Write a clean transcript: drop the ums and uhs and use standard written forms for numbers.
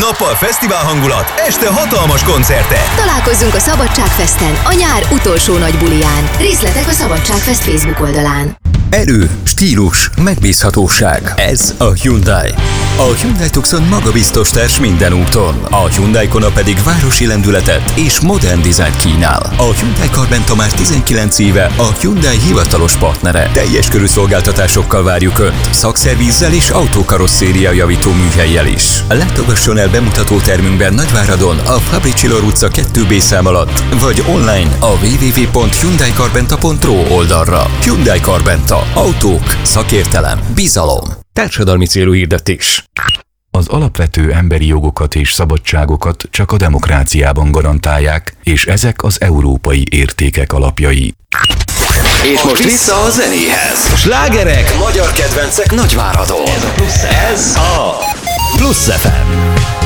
nappal fesztivál hangulat, este hatalmas koncertek. Találkozzunk a Szabadságfesten, a nyár utolsó nagy buliján. Részletek a Szabadságfest Facebook oldalán. Erő, stílus, megbízhatóság. Ez a Hyundai. A Hyundai Tucson magabiztos társ minden úton. A Hyundai Kona pedig városi lendületet és modern dizájnt kínál. A Hyundai Carventa már 19 éve a Hyundai hivatalos partnere. Teljes körű szolgáltatásokkal várjuk Önt, szakszervízzel és autókarosszéria javító műhellyel is. Látogasson el bemutató termünkben Nagyváradon, a Fabricilor utca 2B szám alatt, vagy online a www.hyundaicarventa.ro oldalra. Hyundai Carventa. Autók, szakértelem, bizalom. Társadalmi célú hirdetés. Az alapvető emberi jogokat és szabadságokat csak a demokráciában garantálják, és ezek az európai értékek alapjai. És most vissza a zenéhez. Slágerek, magyar kedvencek Nagyváradon. Ez a Plusz FM.